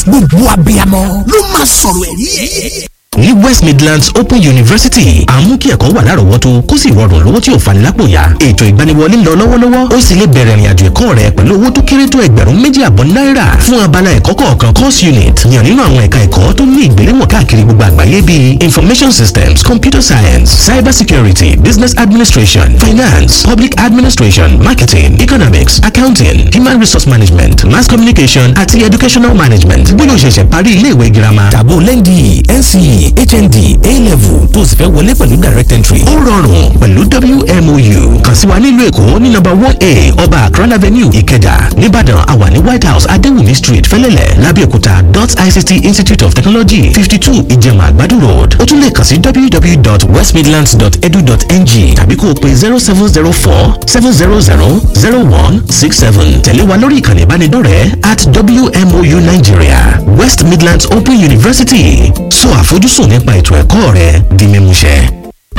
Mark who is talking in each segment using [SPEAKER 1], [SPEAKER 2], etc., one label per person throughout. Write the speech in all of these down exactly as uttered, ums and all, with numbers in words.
[SPEAKER 1] gbogbo abiyamọ ló máa sọ̀rọ̀ ẹ̀rí ẹ̀.
[SPEAKER 2] ní West Midlands Open University àmú kí ẹ̀kọ́ wà lárọ̀ọ́wọ́tó kó sì rọrùn lówó tí ò fani lápò ya. ètò ìgbaniwọlé ń lọ lọ́wọ́lọ́wọ́ ó sì lè bẹ̀rẹ̀ ìrìnàjò ẹ̀kọ́ rẹ pẹ̀lú owó tó kéré tó ẹgbẹ̀rún méjì àbọ̀ náírà fún abala ẹ̀kọ́ kọ̀ọ̀kan course unit yàn nínú àwọn ẹ̀ka ẹ̀kọ́ tó ní ìgbéléwọ̀n káàkiri gbogbo àgbáyé bíi information systems, computer science, cyber security, business administration, finance, public administration, marketing, economics, accounting, human resource management, mass communication àti educational management. bóyá o ṣẹ̀ṣẹ̀ parí ilé ìwé girama tàbó lẹ́ndì N C E H N D A-level tó sì fẹ́ wọlé pẹ̀lú direct entry. ó rọrùn pẹ̀lú W M O U kàn sí wa nílùú Èkó ní nọ́mbà one A Ọba Akran Avenue Ìkẹjà. Nìbàdàn àwa ní White House Adéwùmí Street Fẹ́lẹ́lẹ̀ Lábẹ́òkúta dot I C T Institute of Technology fifty two Ìjẹ̀mà Àgbàdo Road. ó tún lè kàn sí w w w dot west midlands dot e d u dot n g tàbí kó o pè zero seven zero four seven zero zero zero one six seven. tẹ̀lé wa lórí ìkànnì ìbánidọ́rẹ̀ẹ́ at W M O U Nigeria. West Midlands Open University sọ àfojúsùn nípa ètò ẹ̀kọ́ rẹ di mímúṣẹ.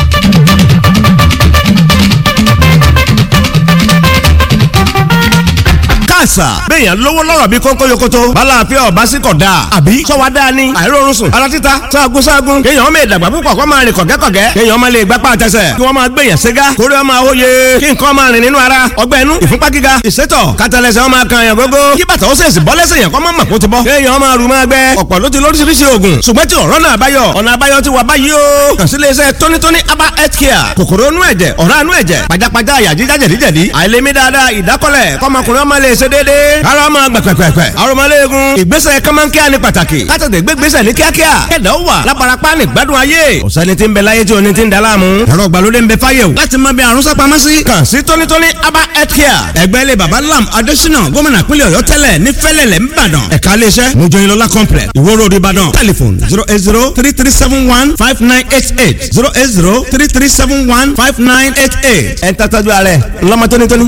[SPEAKER 3] àṣà béèyàn lówó lọ́rọ̀ bí kónkó yokoto bala àfẹ́ ọ̀bá sí kọ̀ dáa àbí sọ́wọ́ dáa ni àìrórun sùn ara títa sáàgùn sáàgùn kéèyàn ọmọ ìdàgbà púpọ̀ kó máa rìn kọ̀gẹ́kọ̀gẹ́ kéèyàn ọmọ lè gbápá àtẹsẹ̀ kí wọ́n máa gbèyàn ségá kórè ọmọ àwòye kí nǹkan máa rìn nínú ara ọgbẹ́ inú ìfúnpá gíga ìsétọ̀ kátàlẹ́sẹ̀ ọmọ kan yàn gógó kí bàtà ó sèṣì bọ́ lẹ́sẹ̀ yàn kọ́ mọ́ màkó ti bọ́ kéèyàn máa rù máa gbẹ ọ̀pọ̀ ló ti lóríṣiríṣi oògùn ṣùgbọ́n tí ọ̀rọ̀ náà báyọ̀ ọ̀nà àbáyọ ti wà báyìí o kàn sí iléeṣẹ́ tónítóní aba health care kòkòrò inú ẹ̀jẹ̀ ọ̀rá inú ẹ̀jẹ̀ pajápajá àyà jíjá jẹ̀díjẹ̀dí àìlèmí dáadáa ìdákọ́lẹ̀ kọ́mọkùnrin ọmọ lè ṣe déédéé ara ọmọ gbẹ̀pẹ̀pẹ̀pẹ̀ arọmọléegun ìgbésẹ̀ kọ́mọ́nkíá ní pàtàkì kátàdé gbégbésẹ̀ ní kíákíá kẹ̀dá ó wà láparapá ní gbádùn ayé ọ̀sẹ́ni tí ń bẹ láyé tí oní ti ń da láàmú ẹ̀rọ ìgbàlódé ń bẹ fáyé o láti mọ bí àrùn sápamọ́ sí kàn sí tónítóní aba health care ẹgbẹ́ ilé baba lam adésínà gómìnà pínlẹ̀ ọ̀yọ́ tẹ́lẹ̀ ní fẹ́lẹ̀lẹ̀ ńbàdàn ẹ̀ka iléeṣẹ́ mojoyinlọ́lá complex ìwó road ìbàdàn telephone zero eight zero three three seven one five nine eight eight zero eight zero three three seven one five nine eight eight ẹ̀ ń tàtàjú ààrẹ ńlọmọ tónítóní.